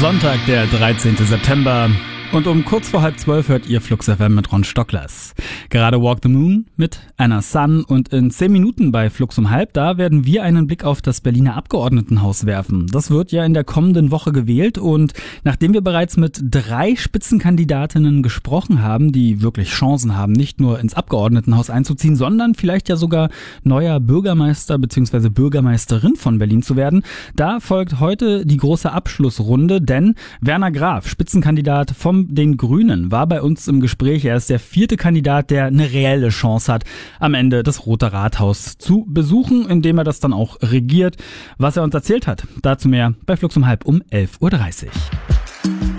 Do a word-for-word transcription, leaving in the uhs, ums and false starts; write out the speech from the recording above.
Sonntag, der dreizehnten September. Und um kurz vor halb zwölf hört ihr Flux F M mit Ron Stocklers. Gerade Walk the Moon mit Anna Sun und in zehn Minuten bei Flux um halb, da werden wir einen Blick auf das Berliner Abgeordnetenhaus werfen. Das wird ja in der kommenden Woche gewählt und nachdem wir bereits mit drei Spitzenkandidatinnen gesprochen haben, die wirklich Chancen haben, nicht nur ins Abgeordnetenhaus einzuziehen, sondern vielleicht ja sogar neuer Bürgermeister bzw. Bürgermeisterin von Berlin zu werden, da folgt heute die große Abschlussrunde, denn Werner Graf, Spitzenkandidat vom den Grünen, war bei uns im Gespräch. Er ist der vierte Kandidat, der eine reelle Chance hat, am Ende das Rote Rathaus zu besuchen, indem er das dann auch regiert. Was er uns erzählt hat, dazu mehr bei Flux um halb um elf Uhr dreißig.